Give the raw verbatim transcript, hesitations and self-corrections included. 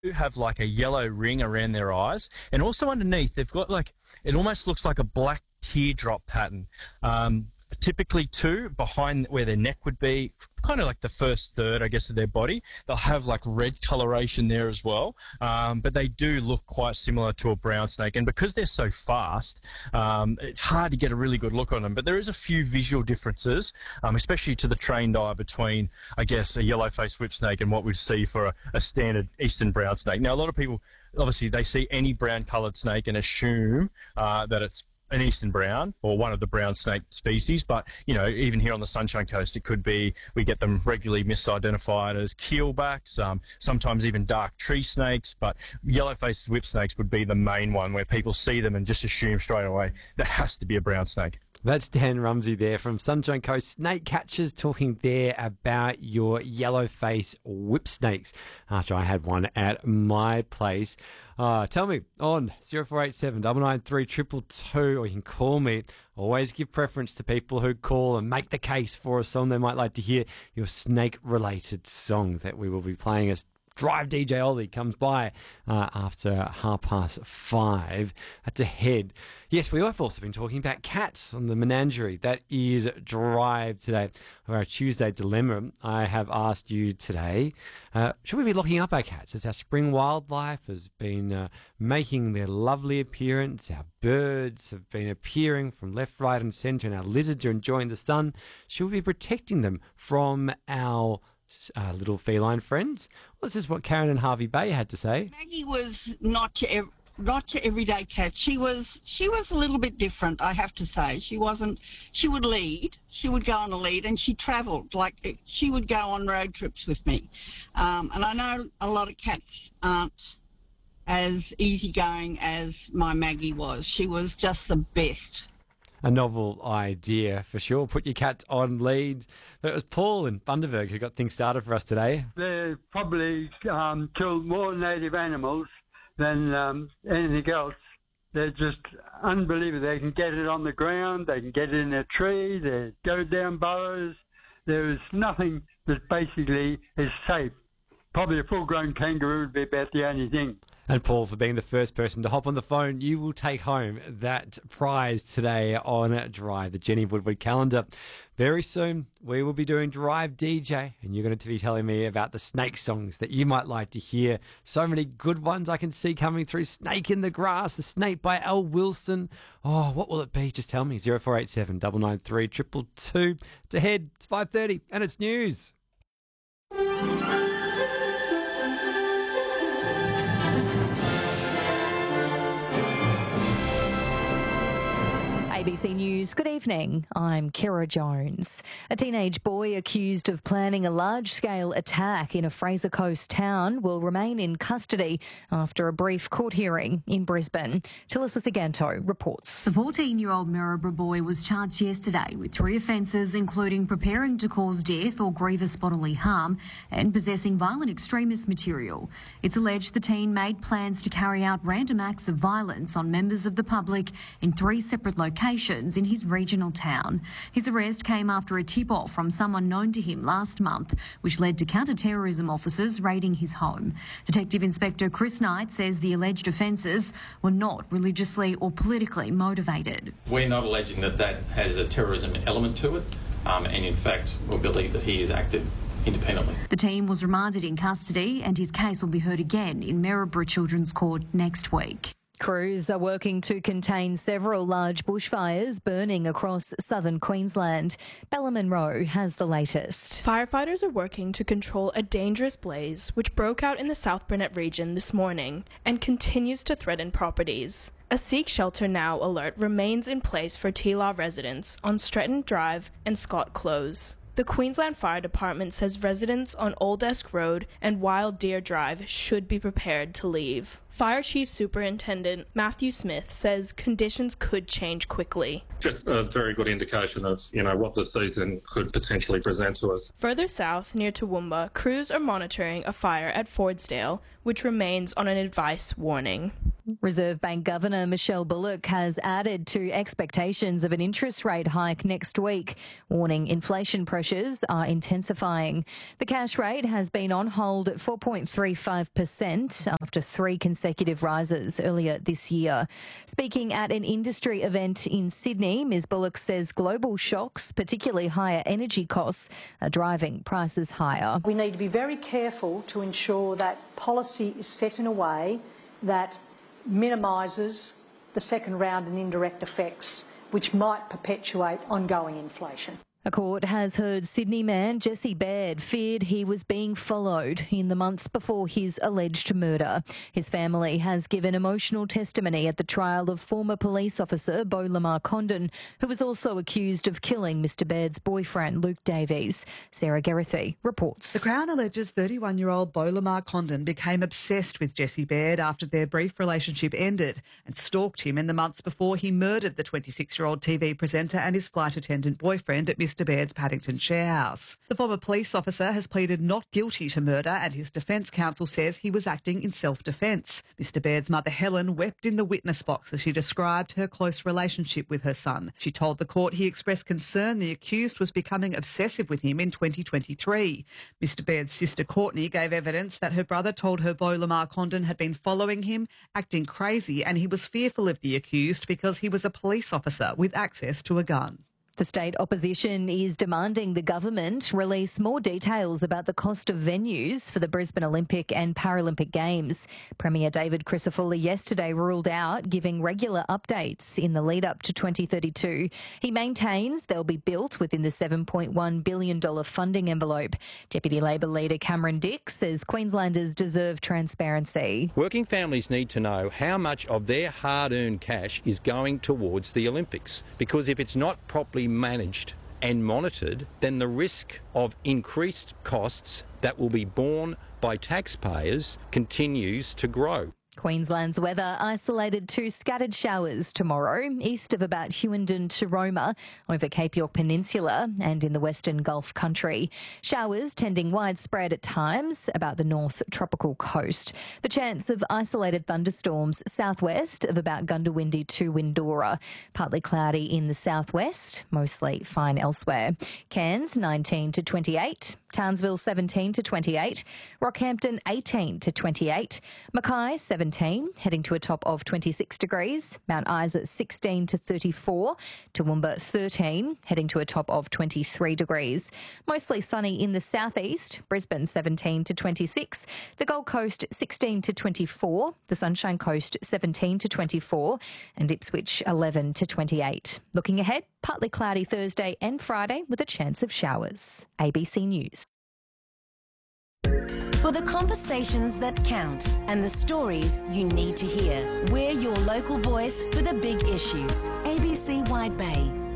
do have like a yellow ring around their eyes, and also underneath they've got like, it almost looks like a black teardrop pattern. Um, typically two behind where their neck would be, kind of like the first third, I guess, of their body. They'll have like red coloration there as well, um, but they do look quite similar to a brown snake. And because they're so fast, um, it's hard to get a really good look on them. But there is a few visual differences, um, especially to the trained eye, between, I guess, a yellow-faced whip snake and what we'd see for a, a standard eastern brown snake. Now, a lot of people, obviously, they see any brown-coloured snake and assume uh, that it's an eastern brown or one of the brown snake species, but you know, even here on the Sunshine Coast, it could be, we get them regularly misidentified as keelbacks, um, sometimes even dark tree snakes, but yellow-faced whip snakes would be the main one where people see them and just assume straight away that has to be a brown snake. That's Dan Rumsey there from Sunshine Coast Snake Catchers, talking there about your yellow-face whip snakes after I had one at my place. Uh, tell me on zero four eight seven, nine nine three, two two two, or you can call me. Always give preference to people who call and make the case for a song they might like to hear, your snake-related song that we will be playing as Drive D J Ollie comes by uh, after half past five. That's ahead. Yes, we have also been talking about cats on the menagerie. That is Drive today. For our Tuesday dilemma, I have asked you today, uh, should we be locking up our cats as our spring wildlife has been uh, making their lovely appearance? Our birds have been appearing from left, right and centre, and our lizards are enjoying the sun. Should we be protecting them from our Uh, little feline friends? Well, this is what Karen and Harvey Bay had to say. Maggie was not your, ev- not your everyday cat. She was she was a little bit different, I have to say. She wasn't. She would lead. She would go on a lead, and she travelled. Like she would go on road trips with me. Um, and I know a lot of cats aren't as easygoing as my Maggie was. She was just the best. A novel idea for sure. Put your cats on lead. But it was Paul in Bundaberg who got things started for us today. They probably um, kill more native animals than um, anything else. They're just unbelievable. They can get it on the ground. They can get it in a tree. They go down burrows. There is nothing that basically is safe. Probably a full-grown kangaroo would be about the only thing. And Paul, for being the first person to hop on the phone, you will take home that prize today on Drive, the Jenny Woodward calendar. Very soon, we will be doing Drive D J, and you're going to be telling me about the snake songs that you might like to hear. So many good ones I can see coming through. Snake in the Grass, The Snake by Al Wilson. Oh, what will it be? Just tell me. zero four eight seven, nine nine three, two two two. It's ahead. It's five thirty, and it's news. A B C News, good evening. I'm Kira Jones. A teenage boy accused of planning a large-scale attack in a Fraser Coast town will remain in custody after a brief court hearing in Brisbane. Tilissa Siganto reports. The fourteen-year-old Maryborough boy was charged yesterday with three offences, including preparing to cause death or grievous bodily harm and possessing violent extremist material. It's alleged the teen made plans to carry out random acts of violence on members of the public in three separate locations in his regional town. His arrest came after a tip-off from someone known to him last month, which led to counter-terrorism officers raiding his home. Detective Inspector Chris Knight says the alleged offences were not religiously or politically motivated. We're not alleging that that has a terrorism element to it, um, and in fact we believe that he has acted independently. The teen was remanded in custody and his case will be heard again in Maryborough Children's Court next week. Crews are working to contain several large bushfires burning across southern Queensland. Bella Monroe has the latest. Firefighters are working to control a dangerous blaze which broke out in the South Burnett region this morning and continues to threaten properties. A Seek Shelter Now alert remains in place for T-Law residents on Stretton Drive and Scott Close. The Queensland Fire Department says residents on Old Esk Road and Wild Deer Drive should be prepared to leave. Fire Chief Superintendent Matthew Smith says conditions could change quickly. Just a very good indication of, you know, what the season could potentially present to us. Further south, near Toowoomba, crews are monitoring a fire at Fordsdale, which remains on an advice warning. Reserve Bank Governor Michelle Bullock has added to expectations of an interest rate hike next week, warning inflation pressures are intensifying. The cash rate has been on hold at four point three five percent after three consecutive rises earlier this year. Speaking at an industry event in Sydney, Miz Bullock says global shocks, particularly higher energy costs, are driving prices higher. We need to be very careful to ensure that policy is set in a way that minimises the second round and indirect effects, which might perpetuate ongoing inflation. A court has heard Sydney man Jesse Baird feared he was being followed in the months before his alleged murder. His family has given emotional testimony at the trial of former police officer Beau Lamar Condon, who was also accused of killing Mister Baird's boyfriend Luke Davies. Sarah Geraghty reports. The Crown alleges thirty-one-year-old Beau Lamar Condon became obsessed with Jesse Baird after their brief relationship ended and stalked him in the months before he murdered the twenty-six-year-old T V presenter and his flight attendant boyfriend at Mister Baird's Paddington share house. The former police officer has pleaded not guilty to murder and his defence counsel says he was acting in self-defence. Mister Baird's mother Helen wept in the witness box as she described her close relationship with her son. She told the court he expressed concern the accused was becoming obsessive with him in twenty twenty-three. Mister Baird's sister Courtney gave evidence that her brother told her Beau Lamar Condon had been following him, acting crazy, and he was fearful of the accused because he was a police officer with access to a gun. The state opposition is demanding the government release more details about the cost of venues for the Brisbane Olympic and Paralympic Games. Premier David Crisafulli yesterday ruled out giving regular updates in the lead up to twenty thirty-two. He maintains they'll be built within the seven point one billion dollars funding envelope. Deputy Labor leader Cameron Dix says Queenslanders deserve transparency. Working families need to know how much of their hard-earned cash is going towards the Olympics, because if it's not properly managed and monitored, then the risk of increased costs that will be borne by taxpayers continues to grow. Queensland's weather isolated to scattered showers tomorrow, east of about Hughenden to Roma, over Cape York Peninsula and in the Western Gulf country. Showers tending widespread at times about the north tropical coast. The chance of isolated thunderstorms southwest of about Gundawindi to Windora. Partly cloudy in the southwest, mostly fine elsewhere. Cairns nineteen to twenty-eight. Townsville seventeen to twenty-eight, Rockhampton eighteen to twenty-eight, Mackay seventeen, heading to a top of twenty-six degrees, Mount Isa sixteen to thirty-four, Toowoomba thirteen, heading to a top of twenty-three degrees. Mostly sunny in the southeast, Brisbane seventeen to twenty-six, the Gold Coast sixteen to twenty-four, the Sunshine Coast seventeen to twenty-four, and Ipswich eleven to twenty-eight. Looking ahead, partly cloudy Thursday and Friday with a chance of showers. A B C News. For the conversations that count and the stories you need to hear, we're your local voice for the big issues. A B C Wide Bay.